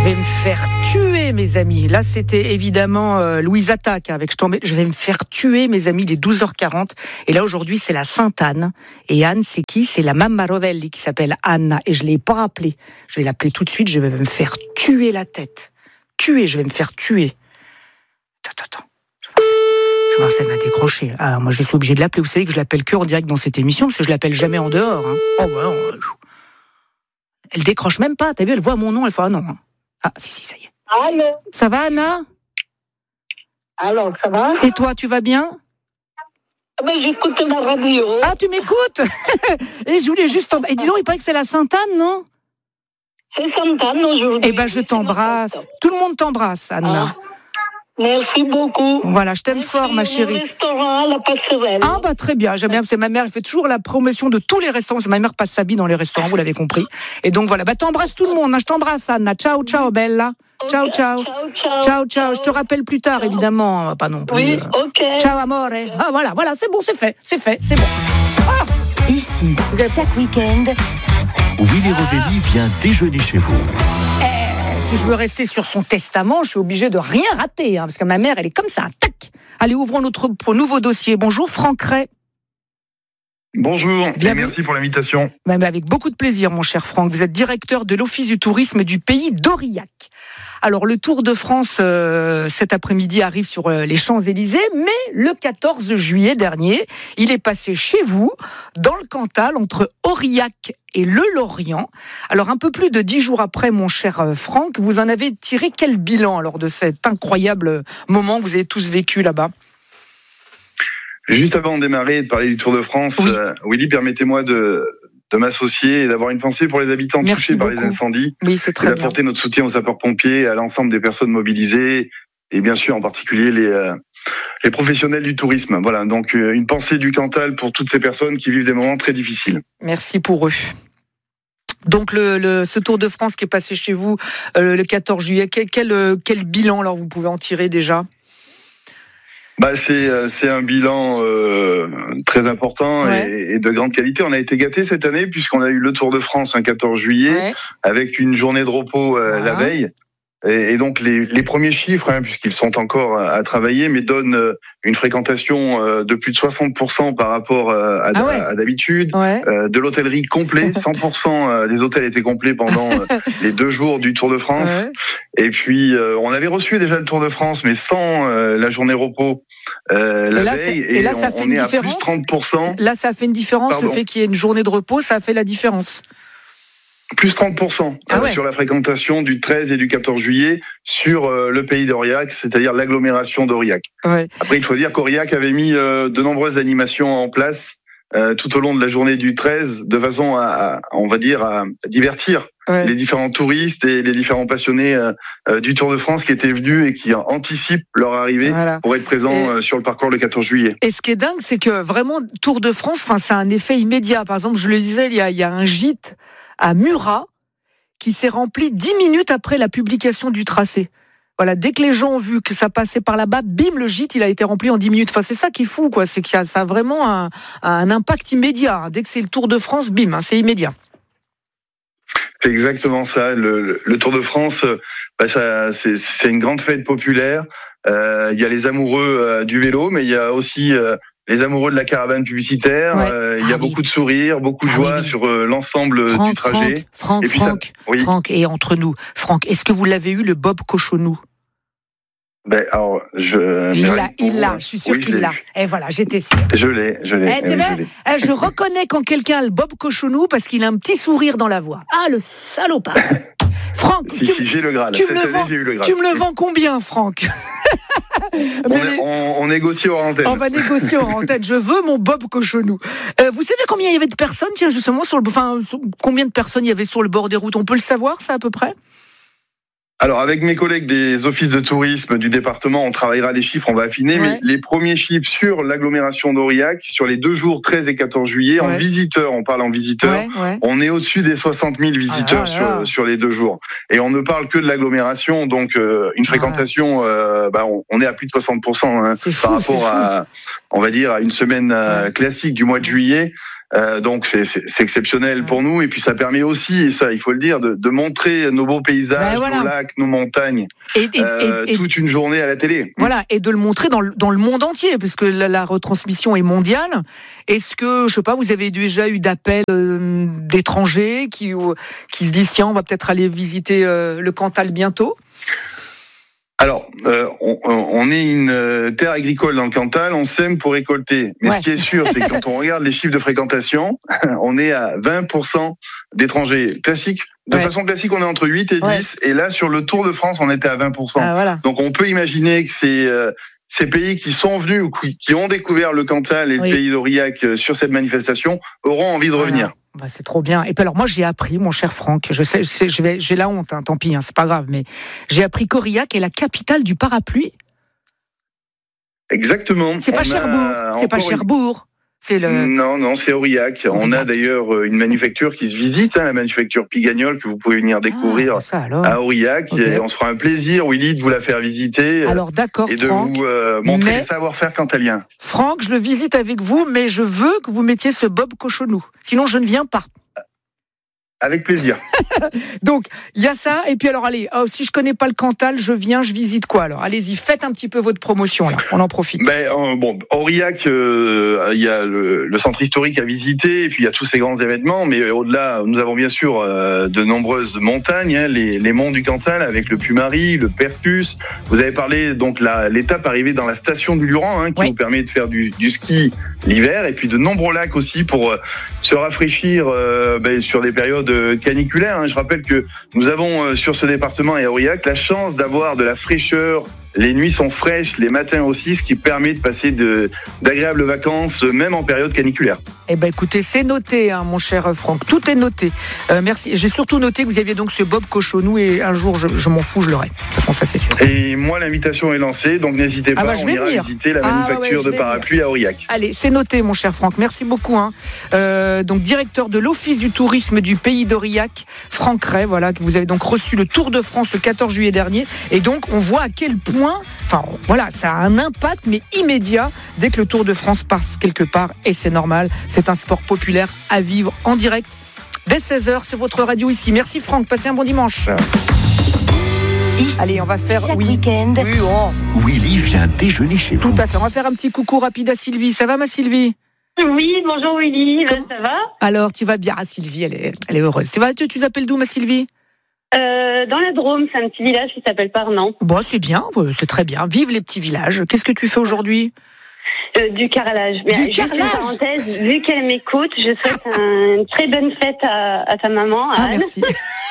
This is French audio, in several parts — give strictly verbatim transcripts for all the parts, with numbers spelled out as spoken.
vais me faire tuer, mes amis. Là, c'était évidemment euh, Louise Attaque avec Je tombais. Je vais me faire tuer, mes amis, il est douze heures quarante. Et là, aujourd'hui, c'est la Sainte-Anne. Et Anne, c'est qui ? C'est la Mamma Rovelli qui s'appelle Anna. Et je ne l'ai pas rappelée. Je vais l'appeler tout de suite. Je vais me faire tuer la tête. Tuer, je vais me faire tuer. Attends, attends. Je vais voir si elle va décrocher. Ah, moi, je suis obligé de l'appeler. Vous savez que je l'appelle que en direct dans cette émission, parce que je l'appelle jamais en dehors. Hein. Oh, bah, non. Elle décroche même pas. T'as vu, elle voit mon nom, elle fait ah non. Ah, si, si, ça y est. Allô ? Ça va, Anna ? Alors, ça va ? Et toi, tu vas bien ? Mais j'écoute la radio. Ah, tu m'écoutes ? Et je voulais juste... Et dis donc, il paraît que c'est la Sainte-Anne, non ? C'est Sainte-Anne aujourd'hui. Eh ben, je t'embrasse. Tout le monde t'embrasse, Anna. Ah, merci beaucoup. Voilà, je t'aime Merci, fort, ma chérie. Au restaurant, la passerelle. Ah, bah, très bien. J'aime bien. C'est ma mère, elle fait toujours la promotion de tous les restaurants. C'est ma mère passe sa vie dans les restaurants, vous l'avez compris. Et donc, voilà. Bah, t'embrasses tout le monde. Hein. Je t'embrasse, Anna. Ciao, ciao, bella. Ciao, ciao. Ciao, ciao. Ciao, ciao. Je te rappelle plus tard, Ciao. évidemment. Pas non plus. Oui, ok. Ciao, amore. Ah, voilà, voilà. C'est bon, c'est fait. C'est fait. C'est bon. Ah. Ici, chaque week-end, Willy Rovelli vient déjeuner chez vous. Si je veux rester sur son testament, je suis obligée de rien rater, hein, parce que ma mère, elle est comme ça, tac. Allez, ouvrons notre nouveau dossier. Bonjour, Franck Ray. Bonjour, Bienvenue. et merci pour l'invitation. Bah, bah, avec beaucoup de plaisir, mon cher Franck. Vous êtes directeur de l'Office du tourisme du pays d'Aurillac. Alors, le Tour de France, euh, cet après-midi, arrive sur euh, les Champs-Élysées, mais le quatorze juillet dernier, il est passé chez vous, dans le Cantal, entre Aurillac et le Lorient. Alors, un peu plus de dix jours après, mon cher euh, Franck, vous en avez tiré quel bilan, alors, de cet incroyable moment que vous avez tous vécu là-bas ? Juste avant de démarrer et de parler du Tour de France, Oui. euh, Willy, permettez-moi de, de m'associer et d'avoir une pensée pour les habitants Merci touchés par beaucoup. les incendies. Oui, c'est Et très bien. d'apporter notre soutien aux sapeurs-pompiers, et à l'ensemble des personnes mobilisées, et bien sûr en particulier les, euh, les professionnels du tourisme. Voilà, donc euh, une pensée du Cantal pour toutes ces personnes qui vivent des moments très difficiles. Merci pour eux. Donc le, le ce Tour de France qui est passé chez vous euh, le quatorze juillet, quel, quel, quel bilan alors vous pouvez en tirer déjà ? Bah c'est c'est un bilan euh, très important Ouais. et, et de grande qualité. On a été gâtés cette année puisqu'on a eu le Tour de France un quatorze juillet Ouais. avec une journée de repos euh, Voilà. la veille. Et, et donc les, les premiers chiffres, hein, puisqu'ils sont encore à, à travailler, mais donnent euh, une fréquentation euh, de plus de soixante pour cent par rapport euh, à, Ah ouais. à, à d'habitude. Ouais. Euh, de l'hôtellerie complet, cent pour cent des hôtels étaient complets pendant euh, les deux jours du Tour de France. Ouais. Et puis euh, on avait reçu déjà le Tour de France, mais sans euh, la journée repos euh, la Et là, veille. c'est- et là, ça on, fait on une est à différence plus trente pour cent. Là, ça fait une différence. Pardon. Le fait qu'il y ait une journée de repos, ça a fait la différence. Plus trente pour cent Ah euh, ouais. sur la fréquentation du treize et du quatorze juillet sur euh, le pays d'Aurillac, c'est-à-dire l'agglomération d'Aurillac. Ouais. Après, il faut dire qu'Aurillac avait mis euh, de nombreuses animations en place euh, tout au long de la journée du treize, de façon à, à on va dire, à divertir Ouais. les différents touristes et les différents passionnés euh, euh, du Tour de France qui étaient venus et qui anticipent leur arrivée Voilà. pour être présents Et- euh, sur le parcours le quatorze juillet. Et ce qui est dingue, c'est que vraiment Tour de France, enfin, ça a un effet immédiat. Par exemple, je le disais, il y a, il y a un gîte à Murat qui s'est rempli dix minutes après la publication du tracé. Voilà, dès que les gens ont vu que ça passait par là-bas, bim, le gîte, il a été rempli en dix minutes. Enfin, c'est ça qui est fou, quoi. C'est que ça, ça a vraiment un, un impact immédiat. Dès que c'est le Tour de France, bim, hein, c'est immédiat. C'est exactement ça. Le, le, le Tour de France, euh, bah ça, c'est, c'est une grande fête populaire. Euh, Il y a les amoureux euh, du vélo, mais il y a aussi euh, les amoureux de la caravane publicitaire. Ouais. Euh, il y a Ah oui. beaucoup de sourires, beaucoup de Ah joie oui, oui. sur euh, l'ensemble Franck, du trajet. Franck, Franck, Et puis ça- Franck, oui. Franck, et entre nous, Franck, est-ce que vous l'avez eu, le Bob Cochonou ? Ben, alors, je. Il mais l'a, il l'a, je suis sûre oui, je qu'il l'ai l'a. eu. Et voilà, j'étais sûre. Je l'ai, je l'ai. Eh, tu oui, vois, je l'ai. eh, je reconnais quand quelqu'un a le Bob Cochonou parce qu'il a un petit sourire dans la voix. Ah, le salopard. Franck, Si, tu, si, j'ai le Graal. tu me Cette le année, vends- j'ai eu le Graal. tu me le vends combien, Franck ? On, Mais est- les- on, on négocie hors antenne. On va négocier en antenne. Je veux mon Bob Cochonou. Euh, vous savez combien il y avait de personnes, tiens, justement, sur le, enfin, sur- combien de personnes il y avait sur le bord des routes ? On peut le savoir, ça, à peu près ? Alors, avec mes collègues des offices de tourisme du département, on travaillera les chiffres, on va affiner, Ouais. mais les premiers chiffres sur l'agglomération d'Aurillac, sur les deux jours treize et quatorze juillet, en Ouais. visiteurs, on parle en visiteurs, Ouais, ouais. on est au-dessus des soixante mille visiteurs Ah là là. sur, sur les deux jours. Et on ne parle que de l'agglomération, donc euh, une fréquentation, euh, bah, on, on est à plus de soixante pour cent hein, C'est fou, par c'est rapport fou. à, on va dire, à une semaine euh, Ouais. classique du mois de juillet. Euh, donc c'est, c'est, c'est exceptionnel pour nous, et puis ça permet aussi, et ça il faut le dire, de, de montrer nos beaux paysages, ben voilà. nos lacs, nos montagnes, et, et, euh, et, et, toute une journée à la télé. Voilà, et de le montrer dans le, dans le monde entier, puisque la, la retransmission est mondiale. Est-ce que, je sais pas, vous avez déjà eu d'appels euh, d'étrangers qui, qui se disent tiens, on va peut-être aller visiter euh, le Cantal bientôt? Alors, euh, on, on est une terre agricole dans le Cantal, on sème pour récolter. Mais ouais. ce qui est sûr, c'est que quand on regarde les chiffres de fréquentation, on est à vingt pour cent d'étrangers classiques. De ouais. façon classique, on est entre huit et dix. Ouais. Et là, sur le Tour de France, on était à vingt pour cent. Ah, voilà. Donc, on peut imaginer que c'est... Euh, ces pays qui sont venus ou qui ont découvert le Cantal et oui. le pays d'Aurillac sur cette manifestation auront envie de voilà. revenir. Bah, c'est trop bien. Et puis alors moi j'ai appris, mon cher Franck, je sais, je sais, je vais, j'ai la honte, hein, tant pis, hein, c'est pas grave, mais j'ai appris qu'Aurillac est la capitale du parapluie. Exactement. C'est pas Cherbourg. C'est pas Cherbourg. C'est le... Non, non, c'est Aurillac. Aurillac. On a d'ailleurs une manufacture qui se visite, hein, la manufacture Pigagnol, que vous pouvez venir découvrir ah, ça, à Aurillac. Okay. Et on se fera un plaisir, Willy, de vous la faire visiter. Alors d'accord, et de Franck, vous euh, montrer mais... le savoir-faire cantalien. Franck, je le visite avec vous, mais je veux que vous mettiez ce Bob Cochonou. Sinon, je ne viens pas. Avec plaisir. Donc, il y a ça. Et puis alors, allez, oh, si je connais pas le Cantal, je viens, je visite quoi alors? Allez-y, faites un petit peu votre promotion là. On en profite. Ben euh, bon, Aurillac, il euh, y a le, le centre historique à visiter, et puis il y a tous ces grands événements. Mais au-delà, nous avons bien sûr euh, de nombreuses montagnes, hein, les, les monts du Cantal avec le Puy-Marie, le Percus. Vous avez parlé donc la, l'étape arrivée dans la station du Luran, hein, qui oui. vous permet de faire du, du ski l'hiver, et puis de nombreux lacs aussi pour euh, se rafraîchir euh, ben, sur des périodes caniculaires. Hein. Je rappelle que nous avons euh, sur ce département et à Aurillac la chance d'avoir de la fraîcheur. Les nuits sont fraîches, les matins aussi, ce qui permet de passer de, d'agréables vacances, même en période caniculaire. Eh ben, écoutez, c'est noté, hein, mon cher Franck. Tout est noté. Euh, merci. J'ai surtout noté que vous aviez donc ce Bob Cochonou, et un jour, je, je m'en fous, je l'aurai. De toute façon, ça, c'est sûr. Et moi, l'invitation est lancée, donc n'hésitez pas, ah bah, on ira venir. visiter la manufacture ah, ouais, de parapluies à Aurillac. Allez, c'est noté, mon cher Franck. Merci beaucoup. Hein. Euh, donc, directeur de l'Office du tourisme du pays d'Aurillac, Franck Ray, voilà, que vous avez donc reçu le Tour de France le quatorze juillet dernier. Et donc, on voit à quel point Enfin, voilà, ça a un impact, mais immédiat, dès que le Tour de France passe quelque part, et c'est normal, c'est un sport populaire à vivre en direct. Dès seize heures, c'est votre radio ici. Merci Franck, passez un bon dimanche. Ici, allez, on va faire... Chaque oui, week-end. Oui, oh. Willy vient déjeuner chez vous. Tout à fait, on va faire un petit coucou rapide à Sylvie. Ça va, ma Sylvie? Oui, bonjour Willy, Comment... ça va? Alors, tu vas bien? Ah, Sylvie, elle est, elle est heureuse. Tu, vas, tu, tu t'appelles d'où, ma Sylvie? Euh, dans la Drôme, c'est un petit village qui s'appelle Parnant. Bon, c'est bien, c'est très bien. Vive les petits villages. Qu'est-ce que tu fais aujourd'hui? Euh, du carrelage. Mais du juste carrelage. Une parenthèse, vu qu'elle m'écoute, je souhaite une très bonne fête à, à ta maman, à ah, Anne. Merci.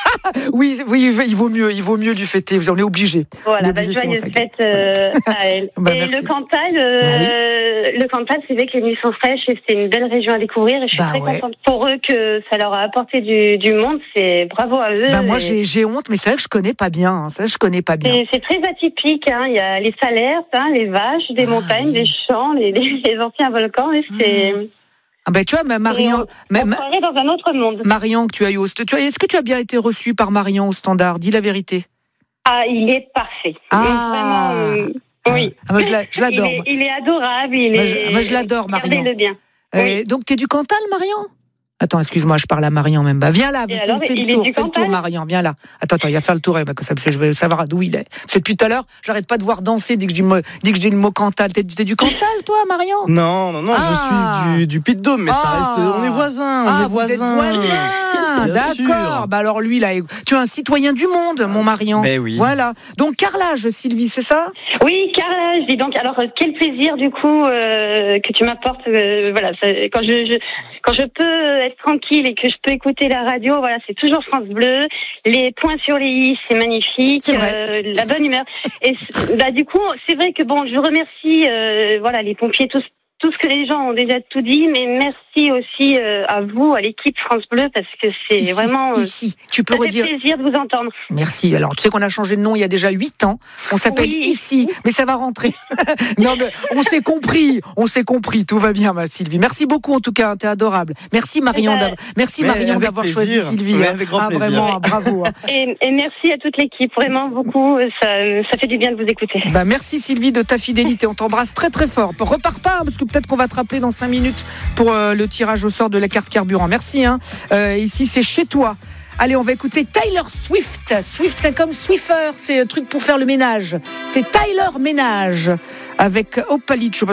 oui, oui, il vaut mieux, il vaut mieux lui fêter. Vous en êtes obligé. Voilà, bah, joyeuse fête euh, à elle. bah, et merci. le Cantal, euh, bah, oui. le Cantal, c'est vrai que les nuits sont fraîches et c'est une belle région à découvrir. Et je suis bah, très ouais. contente pour eux que ça leur a apporté du, du monde. C'est bravo à eux. Bah, moi, et... j'ai, j'ai honte, mais c'est vrai que je connais pas bien. Hein. Ça, je connais pas bien. C'est, c'est très atypique. Hein. Il y a les salaires, hein, les vaches, des ah, montagnes, oui. des champs, les, les, les anciens volcans. Et c'est. Mmh. Ah ben tu vois, Marion, on, on ma, dans un autre monde. Marion que tu as eu au, tu as, est-ce que tu as bien été reçue par Marion au Standard? Dis la vérité. Ah, il est parfait. Ah, vraiment, euh, oui. Ah, moi, je, la, je l'adore. Il est, il est adorable. Il moi, est. Je, moi, je l'adore, Marion. Gardez-le bien. Euh, oui. Donc t'es du Cantal, Marion? Attends, excuse-moi, je parle à Marion même. Bah, viens là, fais, alors, fais le tour, fais le tour, Marion, viens là. Attends, attends, il va faire le tour, bah, ça, je vais savoir d'où il est. Parce que depuis tout à l'heure, j'arrête pas de voir danser dès que je dis, dès que je dis le mot Cantal. T'es, t'es du Cantal, toi, Marion? Non, non, non, ah. je suis du, du Puy-de-Dôme, mais ah. ça reste, on est voisins, on ah, est voisins. Vous êtes voisins, d'accord. Sûr. Bah alors lui, là, tu es un citoyen du monde, mon Marion. Ben oui. Voilà. Donc, carrelage, Sylvie, c'est ça? Oui, carrelage. Dis donc, alors, quel plaisir, du coup, euh, que tu m'apportes, euh, voilà, quand je, je, quand je peux être tranquille et que je peux écouter la radio, voilà, c'est toujours France Bleu. Les points sur les i, c'est magnifique. C'est vrai. Euh, la bonne humeur. Et bah, du coup, c'est vrai que bon, je remercie, euh, voilà, les pompiers, tous, tout ce que les gens ont déjà tout dit, mais merci aussi euh, à vous, à l'équipe France Bleu, parce que c'est ici, vraiment euh, ici. Tu peux ça redire. fait plaisir de vous entendre. Merci. Alors, tu sais qu'on a changé de nom il y a déjà huit ans. On s'appelle oui. Ici, mais ça va rentrer. Non, mais on s'est compris. On s'est compris. Tout va bien, ma Sylvie. Merci beaucoup, en tout cas. T'es adorable. Merci, Marion. D'avoir... Merci, mais Marion, d'avoir plaisir. choisi Sylvie. Mais avec grand ah, plaisir. Vraiment, bravo. Et, et merci à toute l'équipe. Vraiment beaucoup. Ça, ça fait du bien de vous écouter. Bah, merci, Sylvie, de ta fidélité. On t'embrasse très, très fort. Repars pas, parce que ou peut-être qu'on va te rappeler dans cinq minutes pour euh, le tirage au sort de la carte carburant. Merci. Hein. Euh, ici, c'est chez toi. Allez, on va écouter Tyler Swift. Swift, c'est comme Swiffer, c'est un truc pour faire le ménage. C'est Tyler Ménage avec Opalicho.